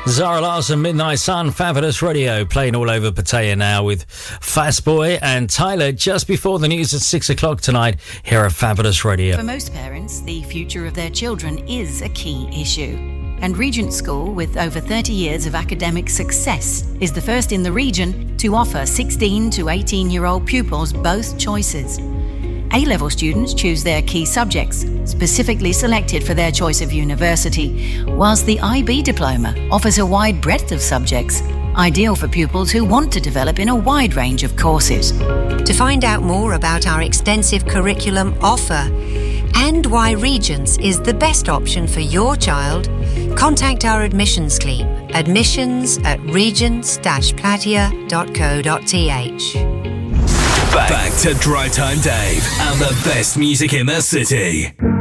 Zara Larsson, Midnight Sun, Fabulous Radio, playing all over Pattaya now with Fast Boy and Tyler just before the news at 6 o'clock tonight here at Fabulous Radio. For most parents, the future of their children is a key issue. And Regent School, with over 30 years of academic success, is the first in the region to offer 16 to 18-year-old pupils both choices. A-level students choose their key subjects, specifically selected for their choice of university, whilst the IB diploma offers a wide breadth of subjects, ideal for pupils who want to develop in a wide range of courses. To find out more about our extensive curriculum offer and why Regents is the best option for your child, contact our admissions team, admissions@regents-platia.co.th. Back to Drive Time Dave and the best music in the city.